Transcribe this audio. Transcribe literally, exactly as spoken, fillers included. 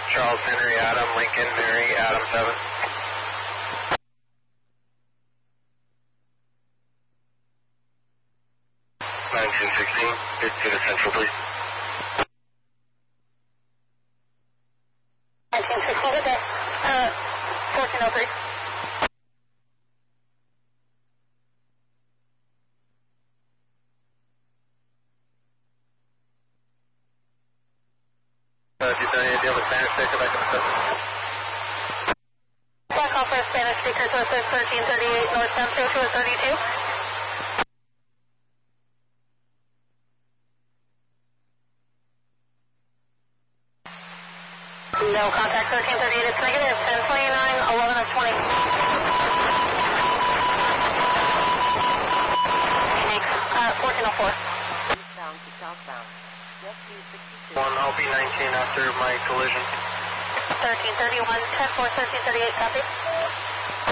Charles, Henry, Adam, Lincoln, Mary, Adam seven. nineteen sixteen, fifteen to Central, please. nineteen sixteen, good day. Uh, fourteen oh three. Uh, do you know any deal with Spanish speaker back in the system? Black call for a Spanish speaker, so it says thirteen thirty-eight North Central to a thirty-two. No contact, thirteen thirty-eight, it's negative, ten twenty-nine, eleven of twenty. Uh, fourteen oh four. Eastbound to southbound. Jet two sixty-two. one, I'll be nineteen after my collision. thirteen thirty-one, ten four, thirteen thirty-eight, copy.